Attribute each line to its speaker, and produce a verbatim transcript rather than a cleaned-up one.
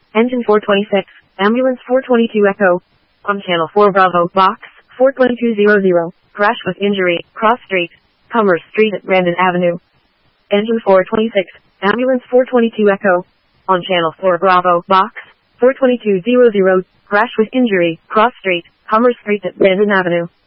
Speaker 1: Engine four twenty-six, Ambulance four twenty-two Echo. On Channel four Bravo, Box four twenty-two hundred, crash with injury, cross street, Commerce Street at Brandon Avenue. Engine four twenty-six, Ambulance four twenty-two Echo. On Channel four Bravo, Box four twenty-two hundred, crash with injury, cross street, Commerce Street at Brandon Avenue.